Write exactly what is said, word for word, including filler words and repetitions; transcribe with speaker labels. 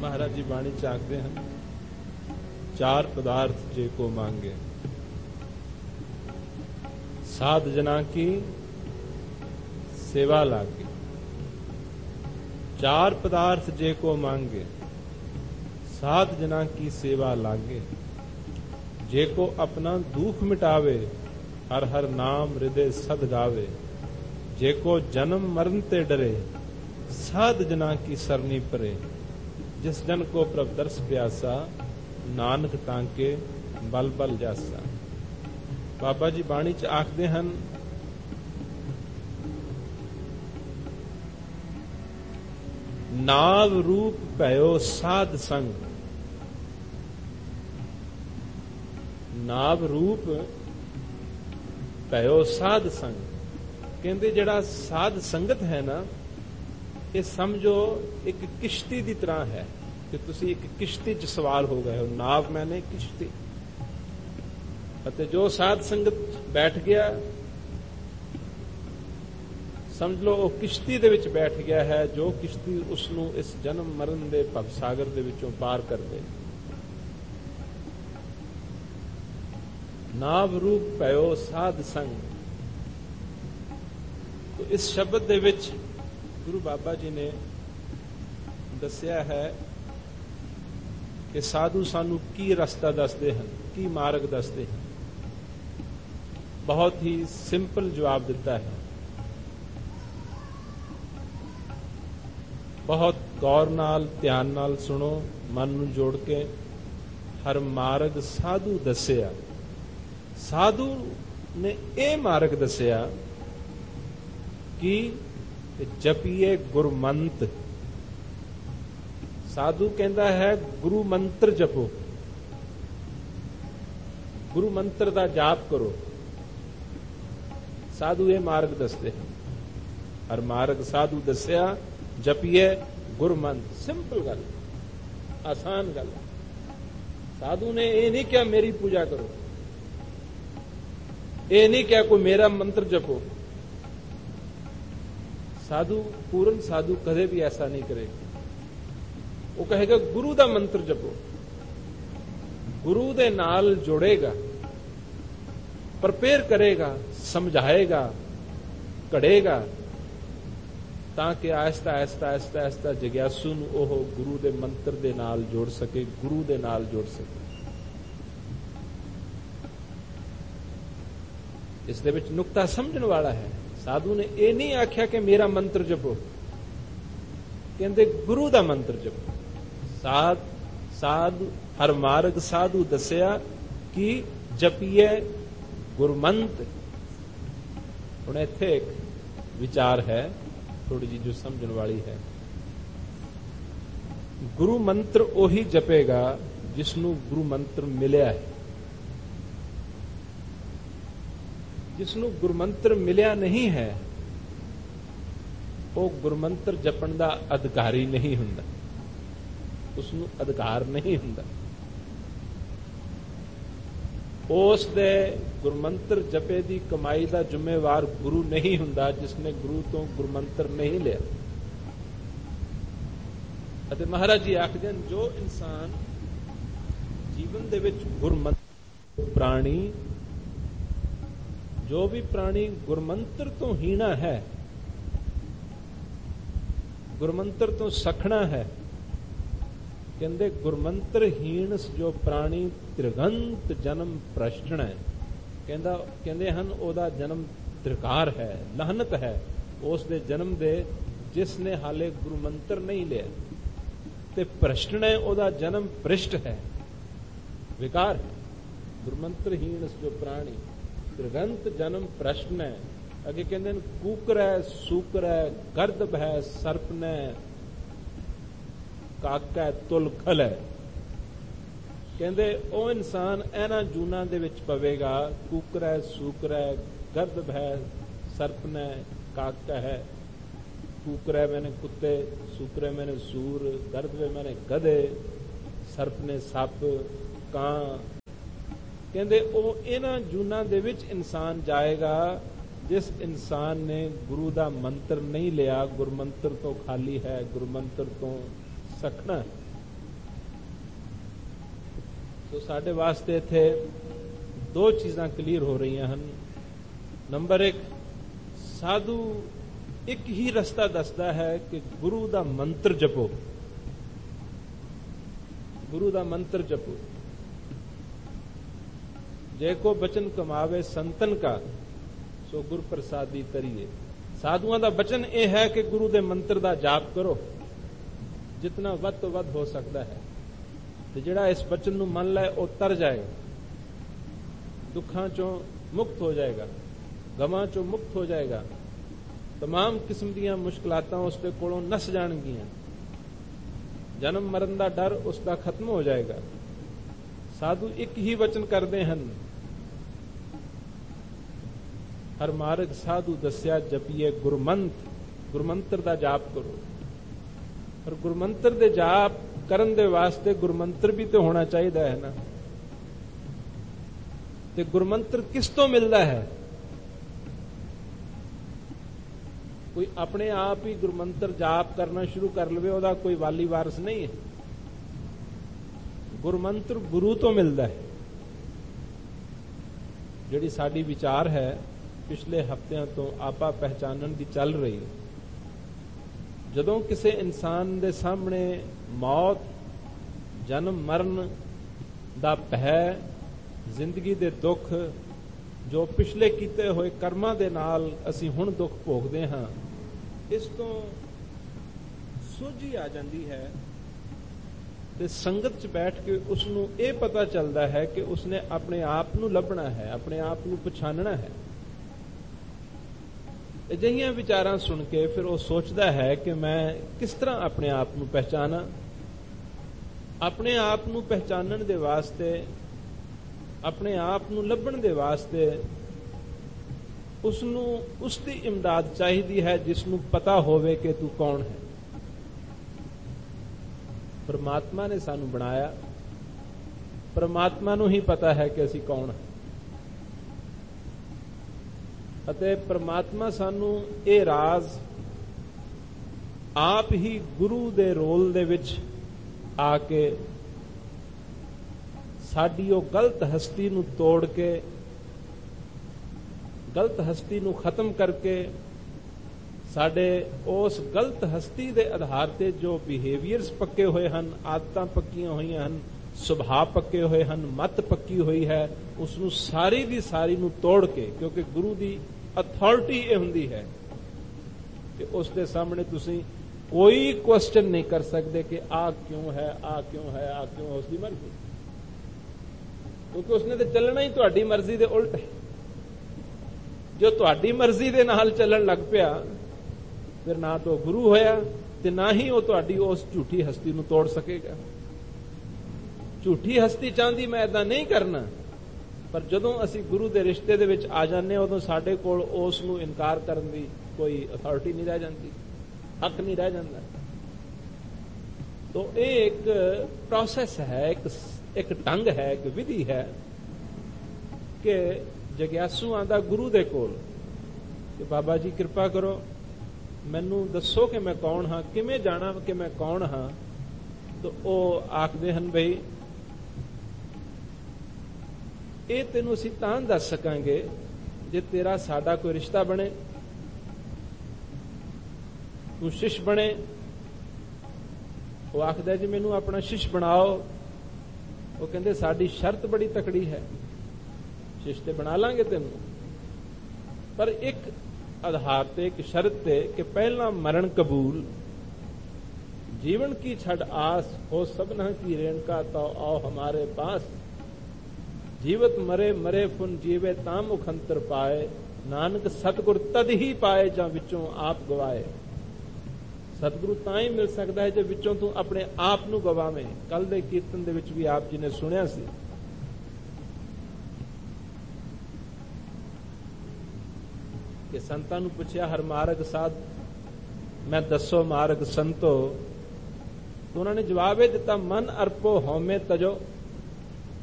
Speaker 1: महाराज जी बाणी च आखते हैं, चार पदार्थ जे को मांगे, साध जना की सेवा लागे। चार पदार्थ जे को मांगे, साध जना की सेवा लागे। जे को अपना दुख मिटावे, हर हर नाम हृदय सद गावे। जे को जन्म मरण ते डरे, साध जना की सरनी परे। जिस जन को प्रभ दर्श प्यासा, नानक तांके बल बल जासा। बाबा जी बाणी च आखदे हन, नाव रूप भयो साध संग। नाव रूप भयो साध संग। कहते जिहड़ा साध संगत है ना, ये समझो एक किश्ती की तरह है कि तुसी एक किश्ती च सवार हो गए हो। नाव मैंने किश्ती, अते जो साध संगत बैठ गया, समझ लो वो किश्ती दे विच बैठ गया है, जो किश्ती उसनू इस जन्म मरण दे भवसागर दे विचों पार कर दे। नाव रूप पयो साध संग। तो इस शब्द दे विच गुरु बाबा जी ने दसिया है कि साधु सानू की रस्ता दसदे हैं, की मार्ग दसदे हैं। बहुत ही सिंपल जवाब दिता है। बहुत गौर नाल ध्यान नाल सुनो, मन नू जोड़ के। हर मार्ग साधु दसिया। साधु ने यह मार्ग दसिया कि जपीए गुरमंत। साधु कहता है गुरु मंत्र जपो, गुरु मंत्र का जाप करो। साधु ये मार्ग दसते हैं। हर मार्ग साधु दसिया, जपीए गुरमंत्र। सिंपल गल, आसान गल। साधु ने ये नहीं क्या मेरी पूजा करो, ये नहीं क्या कोई मेरा मंत्र जपो। साधु, पूर्ण साधु कदे भी ऐसा नहीं करेगा। वो कहेगा गुरु दा मंत्र जपो, गुरु दे नाल जोड़ेगा, प्रिपेयर करेगा, समझाएगा, कड़ेगा, ताकि आहिस्ता आहिस्ता आहिस्ता आहिस्ता जिग्यासू नूं ओह गुरु दे मंत्र दे नाल जोड़ सके, गुरु दे नाल जोड़ सके। इस दे विच नुक्ता समझण वाला है। साधु ने यह नहीं आख्या कि मेरा मंत्र जपो, कहते गुरु दा मंत्र जपो। साध साधु हर मार्ग साधु दसिया कि जपीए गुरमंत। हुण इत्थे एक विचार है थोड़ी जी जो समझण वाली है। गुरु मंत्र ओही जपेगा जिसनू गुरु मंत्र मिलिया है। जिसनू गुरमंत्र मिलिया नहीं है, वो गुरमंत्र जपण दा अधिकारी नहीं हुंदा, उसनू अधिकार नहीं हुंदा। उस दे गुरमंत्र जपे दी कमाई दा जिम्मेवार गुरु नहीं हुंदा, जिसने गुरु तो गुरमंत्र नहीं लिया। अते महाराज जी आखदे हन, जो इंसान जीवन दे विच गुरमंत्र प्राणी, जो भी प्राणी गुरमंत्र तो हीना है, गुरमंत्र तो सखना है, कहते गुरमंत्र हीन जो प्राणी त्रिगंत जन्म प्रश्न है। कहता कहते हन ओदा जन्म त्रिकार है, लाहनत है उस दे जन्म दे जिसने हाले गुरमंत्र नहीं लिया। ते प्रश्न है ओदा जन्म पृष्ठ है, विकार है। गुरमंत्रहीन जो प्राणी त्रिगंत जन्म प्रश्न है। अगे कहते कूकर है, सूकर है, गर्दभ है, सर्प ने, काका तुल खल है। कहते ओ इंसान इन्हां जूना दे विच पवेगा। कूकर है, सूकर है, गर्दभ है, सर्प ने, काका है। कूकर है मैंने कुत्ते, सूकर है मैंने सूर, गर्दभ है मैंने गधे, सर्प ने सप, कां। कहते ओ इन्हां जूना दे विच इंसान जाएगा जिस इंसान ने गुरु दा मंत्र नहीं लिया, गुरमंत्र तो खाली है, गुरमंत्र तो सखना है। तो साडे वास्ते इत्थे दो चीज़ां क्लीयर हो रही हैं। नंबर एक, साधु एक ही रस्ता दसदा है कि गुरु दा मंत्र जपो, गुरु दा मंत्र जपो। जे को बचन कमावे संतन का, सो गुर प्रसादी तरीए। साधुआं दा बचन यह है कि गुरु दे मंत्र दा जाप करो जितना वध तो वध हो सकता है, ते जिहड़ा इस बचन नूं मन लै वो तर जाएगा, दुखां चों मुक्त हो जाएगा, गमां चों मुक्त हो जाएगा, तमाम किस्म दीयां मुश्किलातां उसदे कोलों नस जाणगीआं, जन्म मरण दा डर उसदा खत्म हो जाएगा। साधु एक ही वचन करदे हन, हर मार्ग साधु दस्या जपीए गुरमंत्र, गुरमंत्र दा जाप करो। और गुरमंत्र दे जाप करन दे वास्ते गुरमंत्र भी तो होना चाहिए है ना। ते गुरमंत्र किस तो मिलता है? कोई अपने आप ही गुरमंत्र जाप करना शुरू कर लवे, ओदा कोई वाली वारस नहीं है। गुरमंत्र गुरु तो मिलता है। जिहड़ी साडी विचार है पिछले हफ्तियां तो आपा पहचानन दी चल रही है। जदों किसी इंसान दे सामने मौत, जन्म मरण दा भय, जिंदगी दे दुख, जो पिछले कीते हुए कर्मां दे नाल असीं हुण दुख भोगदे हां, इस तो सोझी आ जाती है ते संगत च बैठ के उसनूं ये पता चलता है कि उसने अपने आप नूं लभना है, अपने आप नूं पछानना है। अजिहियां विचारां सुन के फिर वो सोचता है कि मैं किस तरह अपने आप नूं पहचाना। अपने आप नूं पहचानण दे वास्ते, अपने आप नूं लभण दे वास्ते उसनूं उसकी इमदाद चाहिदी है जिसनूं पता होवे कि तू कौन है। परमात्मा ने सानू बनाया, परमात्मा नूं ही पता है कि असीं कौन है। अते परमात्मा सानू ये राज आप ही गुरु दे रोल दे विच आके साडी वो गलत हस्ती नू तोड़ के, गलत हस्ती नू खत्म करके, साडे उस गलत हस्ती दे आधार ते जो बिहेवियर्स पक्के हुए हन, आदतां पक्कियां हुई हन, सुभाव पक्के हुए हन, मत पक्की हुई है, उसनू सारी दी सारी नू तोड़ के, क्योंकि गुरु दी अथॉरिटी ये हुंदी है कि उसके सामने तुसीं कोई क्वेश्चन नहीं कर सकते कि आ क्यों है, आ क्यों है, आ क्यों है, उसकी मर्जी। क्योंकि उसने तो चलना ही तुहाडी मर्जी दे उल्ट है। जो तुहाडी मर्जी दे नाल चलन लग पिया फिर ना तो गुरु होया ते ना ही वो तुहाडी उस झूठी हस्ती नूं तोड़ सकेगा। झूठी हस्ती चाहती मैं ऐदा नहीं करना, पर जदों असी गुरु दे रिश्ते दे विच आ जाने उदों साडे कोल उस नूं इनकार करन दी कोई अथॉरिटी नहीं रह जाती, हक नहीं रह जाता। तो ये एक प्रोसेस है, एक एक ढंग है, एक विधि है कि जग्यासू आंदा गुरु दे कोल कि बाबा जी कृपा करो, मैनू दसो कि मैं कौन हाँ, किवें जाना कि मैं कौन हाँ। तो वो आखदे हन बई ये तेनू असीं तां दस सकांगे जे तेरा साडा कोई रिश्ता बने, तू शिष्य बने। वो आखदा जी मैनू अपना शिष्य बनाओ। वो कहंदे साडी शर्त बड़ी तकड़ी है, शिष्य ते बना लांगे तेनू, पर एक आधार ते, एक शर्त ते कि पहला मरण कबूल, जीवन की छड़ आस, हो सबना की रेणका तो आओ हमारे पास। जीवत मरे मरे फुन जीवे ताम मुखंतर पाए, नानक सतगुर तद ही पाए जां विचों आप गवाए। सतगुरु तां ही मिल सकता है जो विचों तू अपने आप नूं गवावें। कल दे कीर्तन दे विच भी आप जी ने सुनिया सी कि संतां नूं पुछया हर मार्ग साध मैं दसो मार्ग संतो, तो उन्होंने जवाब ये दिता मन अर्पो हौमे तजो।